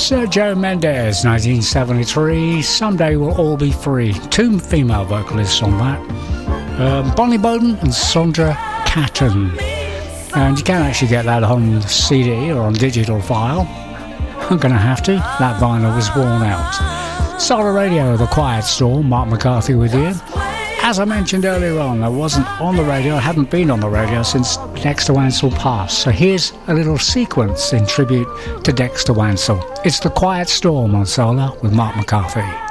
Sergio Mendes, 1973, Someday We'll All Be Free. Two female vocalists on that. Bonnie Bowden and Sandra Catton. And you can actually get that on CD or on digital file. I'm going to have to. That vinyl was worn out. Solar Radio, The Quiet Storm, Mark McCarthy with you. As I mentioned earlier on, I wasn't on the radio, I hadn't been on the radio since Dexter Wansel passed. So here's a little sequence in tribute to Dexter Wansel. It's The Quiet Storm on Solar with Mark McCarthy.